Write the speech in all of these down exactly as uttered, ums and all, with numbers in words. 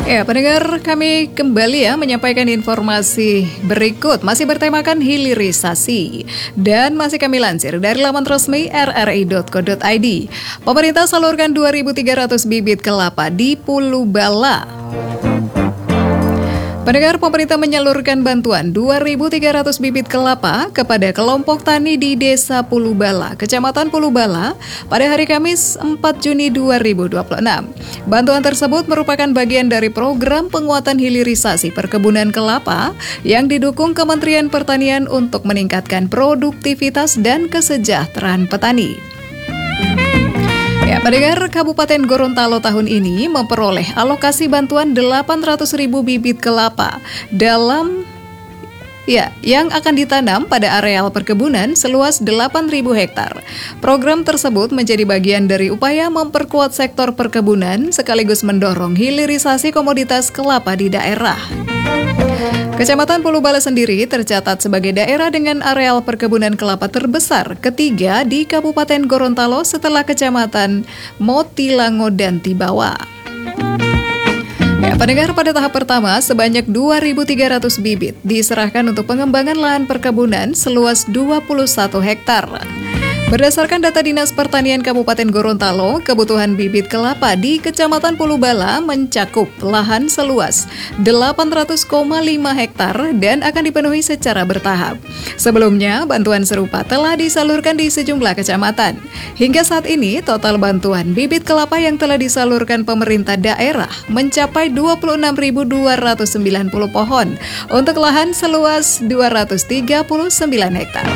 Ya, pendengar, kami kembali ya menyampaikan informasi berikut. Masih bertemakan hilirisasi. Dan masih kami lansir dari laman resmi r r i dot co dot i d. Pemerintah salurkan dua ribu tiga ratus bibit kelapa di Pulau Bala. Pendengar, pemerintah menyalurkan bantuan dua ribu tiga ratus bibit kelapa kepada kelompok tani di Desa Pulau Bala, Kecamatan Pulau Bala, pada hari Kamis empat Juni dua ribu dua puluh enam. Bantuan tersebut merupakan bagian dari program penguatan hilirisasi perkebunan kelapa yang didukung Kementerian Pertanian untuk meningkatkan produktivitas dan kesejahteraan petani. Ya, pendengar, Kabupaten Gorontalo tahun ini memperoleh alokasi bantuan delapan ratus ribu bibit kelapa dalam ya, yang akan ditanam pada areal perkebunan seluas delapan ribu hektar. Program tersebut menjadi bagian dari upaya memperkuat sektor perkebunan sekaligus mendorong hilirisasi komoditas kelapa di daerah. Kecamatan Pulau Bala sendiri tercatat sebagai daerah dengan areal perkebunan kelapa terbesar ketiga di Kabupaten Gorontalo setelah Kecamatan Motilango dan Tibawa. Ya, pendengar, pada tahap pertama sebanyak dua ribu tiga ratus bibit diserahkan untuk pengembangan lahan perkebunan seluas dua puluh satu hektar. Berdasarkan data Dinas Pertanian Kabupaten Gorontalo, kebutuhan bibit kelapa di Kecamatan Pulau Bala mencakup lahan seluas delapan ratus koma lima hektar dan akan dipenuhi secara bertahap. Sebelumnya, bantuan serupa telah disalurkan di sejumlah kecamatan. Hingga saat ini, total bantuan bibit kelapa yang telah disalurkan pemerintah daerah mencapai dua puluh enam ribu dua ratus sembilan puluh pohon untuk lahan seluas dua ratus tiga puluh sembilan hektar.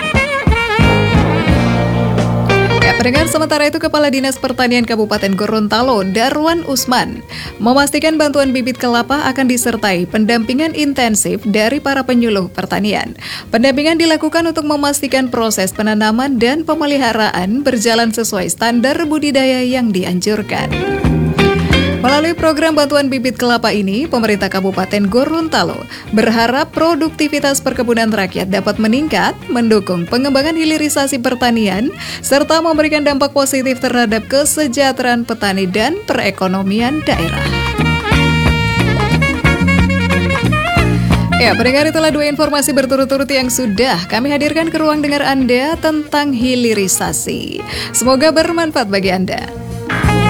Pendengar, sementara itu Kepala Dinas Pertanian Kabupaten Gorontalo, Darwan Usman, memastikan bantuan bibit kelapa akan disertai pendampingan intensif dari para penyuluh pertanian. Pendampingan dilakukan untuk memastikan proses penanaman dan pemeliharaan berjalan sesuai standar budidaya yang dianjurkan. Melalui program bantuan bibit kelapa ini, pemerintah Kabupaten Gorontalo berharap produktivitas perkebunan rakyat dapat meningkat, mendukung pengembangan hilirisasi pertanian, serta memberikan dampak positif terhadap kesejahteraan petani dan perekonomian daerah. Ya, pendengar, itulah dua informasi berturut-turut yang sudah kami hadirkan ke ruang dengar Anda tentang hilirisasi. Semoga bermanfaat bagi Anda.